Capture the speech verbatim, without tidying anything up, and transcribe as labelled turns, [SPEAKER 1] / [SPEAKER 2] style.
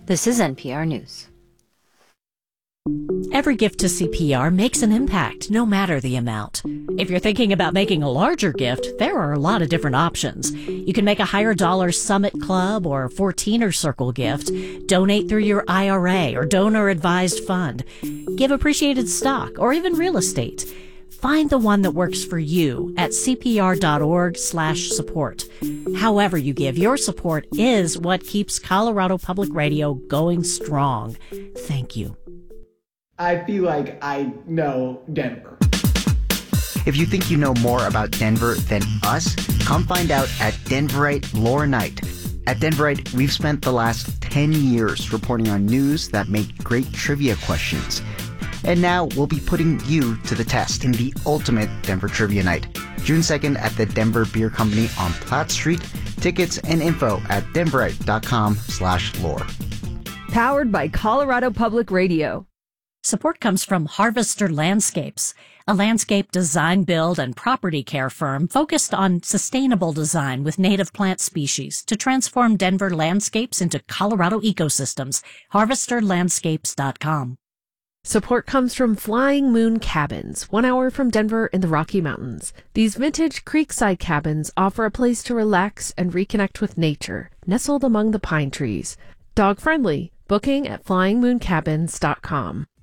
[SPEAKER 1] This is N P R News.
[SPEAKER 2] Every gift to C P R makes an impact, no matter the amount. If you're thinking about making a larger gift, there are a lot of different options. You can make a higher dollar Summit Club or fourteener Circle gift, donate through your I R A or donor-advised fund, give appreciated stock, or even real estate. Find the one that works for you at cpr.org slash support. However you give, your support is what keeps Colorado Public Radio going strong. Thank you.
[SPEAKER 3] I feel like I know Denver.
[SPEAKER 4] If you think you know more about Denver than us, come find out at Denverite Lore Night. At Denverite, we've spent the last ten years reporting on news that make great trivia questions. And now we'll be putting you to the test in the ultimate Denver Trivia Night, June second at the Denver Beer Company on Platt Street. Tickets and info at denverite.com slash lore.
[SPEAKER 5] Powered by Colorado Public Radio.
[SPEAKER 2] Support comes from Harvester Landscapes, a landscape design, build, and property care firm focused on sustainable design with native plant species to transform Denver landscapes into Colorado ecosystems. harvester landscapes dot com.
[SPEAKER 6] Support comes from Flying Moon Cabins, one hour from Denver in the Rocky Mountains. These vintage creekside cabins offer a place to relax and reconnect with nature, nestled among the pine trees. Dog friendly. Booking at flying moon cabins dot com.